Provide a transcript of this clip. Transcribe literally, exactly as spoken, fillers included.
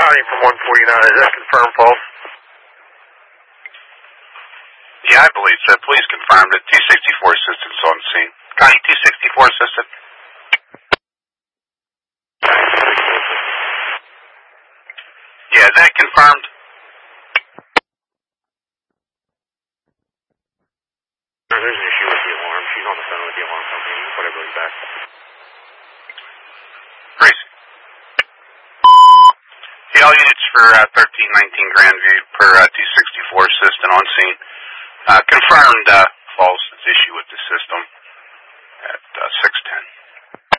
Connie from one forty-nine, is that confirmed false? Yeah, I believe so. Please confirm that two sixty-four assistant's on scene. Connie, two sixty-four assistant. Yeah, is that confirmed? No, there's an issue with the alarm. She's on the phone with the alarm company. You can put everybody back. Gracie. Yeah, all units for uh, thirteen nineteen Grandview per uh, two sixty-four assistant on scene. Uh, confirmed uh, false issue with the system at uh, six ten.